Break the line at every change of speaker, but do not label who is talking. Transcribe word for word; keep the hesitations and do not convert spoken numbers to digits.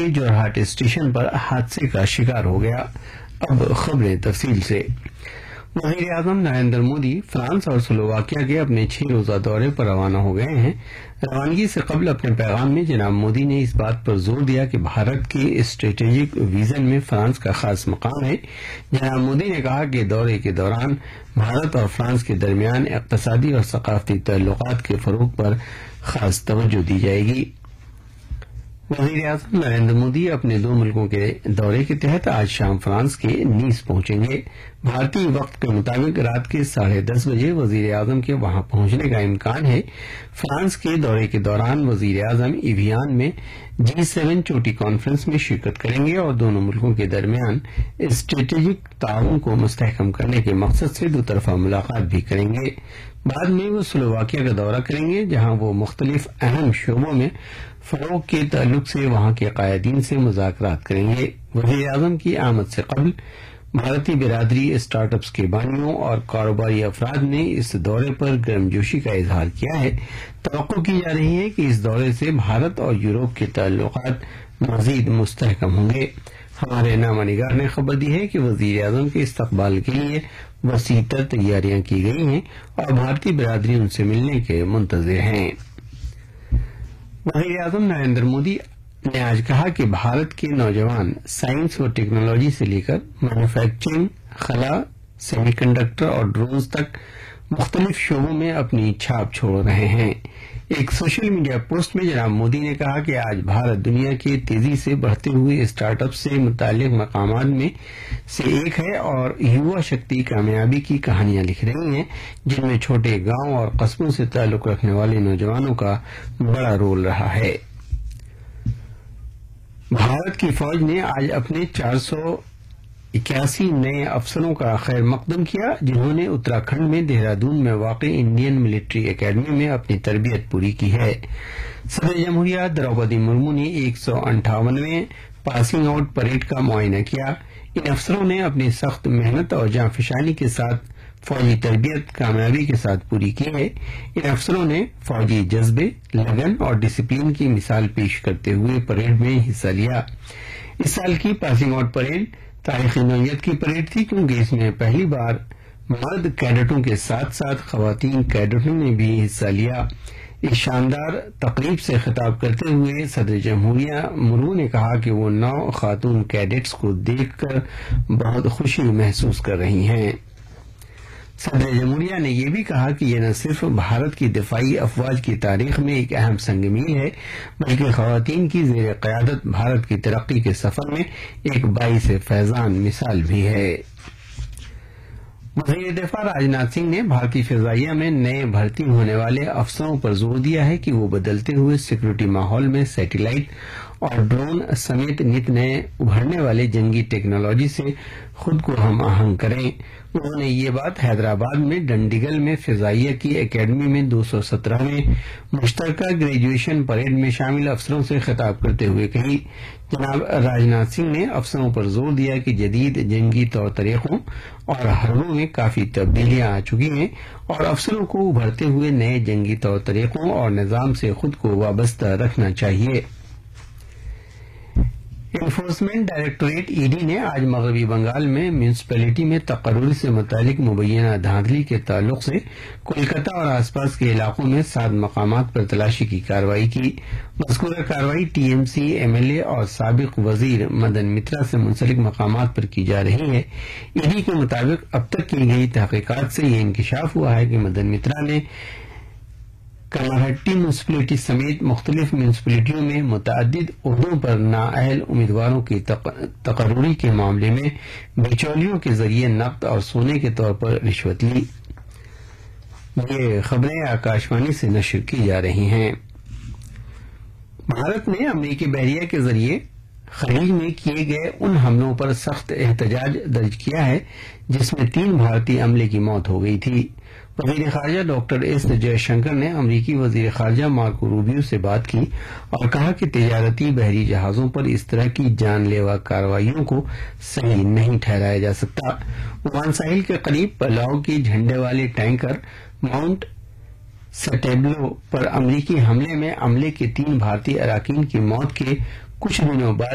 کے جورہاٹ اسٹیشن پر حادثے کا شکار ہو گیا۔ اب خبریں تفصیل سے۔ وزیر اعظم نریندر مودی فرانس اور سلوواکیہ کے اپنے چھ روزہ دورے پر روانہ ہو گئے ہیں۔ روانگی سے قبل اپنے پیغام میں جناب مودی نے اس بات پر زور دیا کہ بھارت کے اسٹریٹجک ویژن میں فرانس کا خاص مقام ہے۔ جناب مودی نے کہا کہ دورے کے دوران بھارت اور فرانس کے درمیان اقتصادی اور ثقافتی تعلقات کے فروغ پر خاص توجہ دی جائے گی۔ وزیر اعظم نریندر مودی اپنے دو ملکوں کے دورے کے تحت آج شام فرانس کے نیس پہنچیں گے۔ بھارتی وقت کے مطابق رات کے ساڑھے دس بجے وزیر اعظم کے وہاں پہنچنے کا امکان ہے۔ فرانس کے دورے کے دوران وزیر اعظم ایویان میں جی سیون چوٹی کانفرنس میں شرکت کریں گے اور دونوں ملکوں کے درمیان اسٹریٹجک تعاون کو مستحکم کرنے کے مقصد سے دو طرفہ ملاقات بھی کریں گے۔ بعد میں وہ سلوواکیہ کا دورہ کریں گے، جہاں وہ مختلف اہم شعبوں میں فروغ کے تعلق سے وہاں کے قائدین سے مذاکرات کریں گے۔ وزیر اعظم کی آمد سے قبل بھارتی برادری، اسٹارٹ اپس کے بانیوں اور کاروباری افراد نے اس دورے پر گرم جوشی کا اظہار کیا ہے۔ توقع کی جا رہی ہے کہ اس دورے سے بھارت اور یورپ کے تعلقات مزید مستحکم ہوں گے۔ ہمارے نامہ نگار نے خبر دی ہے کہ وزیر اعظم کے استقبال کے لیے وسیع تر تیاریاں کی گئی ہیں اور بھارتی برادری ان سے ملنے کے منتظر ہیں۔ وزیر اعظم نریندر مودی نے آج کہا کہ بھارت کے نوجوان سائنس و ٹیکنالوجی سے لے کر مینوفیکچرنگ، خلا، سیمی کنڈکٹر اور ڈرونز تک مختلف شعبوں میں اپنی چھاپ چھوڑ رہے ہیں۔ ایک سوشل میڈیا پوسٹ میں جناب مودی نے کہا کہ آج بھارت دنیا کے تیزی سے بڑھتے ہوئے اسٹارٹ اپ سے متعلق مقامات میں سے ایک ہے اور یووا شکتی کامیابی کی کہانیاں لکھ رہی ہیں، جن میں چھوٹے گاؤں اور قصبوں سے تعلق رکھنے والے نوجوانوں کا بڑا رول رہا ہے۔ بھارت کی فوج نے آج اپنے چار سو اکیاسی نئے افسروں کا خیر مقدم کیا، جنہوں نے اتراکھنڈ میں دہرادون میں واقع انڈین ملٹری اکیڈمی میں اپنی تربیت پوری کی ہے۔ صدر جمہوریہ دروپدی مرمو نے ایک سو انٹھاونویں پاسنگ آؤٹ پریڈ کا معائنہ کیا۔ ان افسروں نے اپنی سخت محنت اور جاں فشانی کے ساتھ فوجی تربیت کامیابی کے ساتھ پوری کی ہے۔ ان افسروں نے فوجی جذبے، لگن اور ڈسپلن کی مثال پیش کرتے ہوئے پریڈ میں حصہ لیا۔ اس سال کی پاسنگ آؤٹ پریڈ تاریخی نوعیت کی پریڈ تھی، کیونکہ اس میں پہلی بار مرد کیڈٹوں کے ساتھ ساتھ خواتین کیڈٹوں نے بھی حصہ لیا۔ اس شاندار تقریب سے خطاب کرتے ہوئے صدر جمہوریہ مرمو نے کہا کہ وہ نو خاتون کیڈٹس کو دیکھ کر بہت خوشی محسوس کر رہی ہیں۔ صدر جمہوریہ نے یہ بھی کہا کہ یہ نہ صرف بھارت کی دفاعی افواج کی تاریخ میں ایک اہم سنگ میل ہے، بلکہ خواتین کی زیر قیادت بھارت کی ترقی کے سفر میں ایک باعث فیضان مثال بھی ہے۔ وزیر دفاع راجناتھ سنگھ نے بھارتی فضائیہ میں نئے بھرتی ہونے والے افسروں پر زور دیا ہے کہ وہ بدلتے ہوئے سیکورٹی ماحول میں سیٹلائٹ اور ڈرون سمیت نت نئے ابھرنے والے جنگی ٹیکنالوجی سے خود کو ہم آہنگ کریں۔ انہوں نے یہ بات حیدرآباد میں ڈنڈیگل میں فضائیہ کی اکیڈمی میں دو سو سترہویں مشترکہ گریجویشن پریڈ میں شامل افسروں سے خطاب کرتے ہوئے کہی۔ جناب راجناتھ سنگھ نے افسروں پر زور دیا کہ جدید جنگی طور طریقوں اور حربوں میں کافی تبدیلیاں آ چکی ہیں اور افسروں کو ابھرتے ہوئے نئے جنگی طور طریقوں اور نظام سے خود کو وابستہ رکھنا چاہیے۔ انفورسمنٹ ڈائریکٹوریٹ ای ڈی نے آج مغربی بنگال میں میونسپلٹی میں تقرری سے متعلق مبینہ دھاندلی کے تعلق سے کولکاتہ اور آس پاس کے علاقوں میں سات مقامات پر تلاشی کی کارروائی کی۔ مذکورہ کارروائی T M C M L A اور سابق وزیر مدن مترا سے منسلک مقامات پر کی جا رہی ہے۔ ای ڈی کے مطابق اب تک کی گئی تحقیقات سے یہ انکشاف ہوا ہے کہ مدن مترا نے کمرہٹی میونسپلٹی سمیت مختلف میونسپلٹیوں میں متعدد عہدوں پر نااہل امیدواروں کی تقرری کے معاملے میں بچولیوں کے ذریعے نقد اور سونے کے طور پر رشوت لی۔ یہ خبریں آکاشوانی سے نشر کی جا رہی ہیں۔ بھارت نے امریکی بحریہ کے ذریعے خلیج میں کیے گئے ان حملوں پر سخت احتجاج درج کیا ہے جس میں تین بھارتی عملے کی موت ہو گئی تھی۔ وزیر خارجہ ڈاکٹر ایس جے شنکر نے امریکی وزیر خارجہ مارکو روبیو سے بات کی اور کہا کہ تجارتی بحری جہازوں پر اس طرح کی جان لیوا کارروائیوں کو صحیح نہیں ٹھہرایا جا سکتا۔ عمان ساحل کے قریب پلاؤ کے جھنڈے والے ٹینکر ماؤنٹ سٹیبلو پر امریکی حملے میں عملے کے تین بھارتی اراکین کی موت کے کچھ دنوں بعد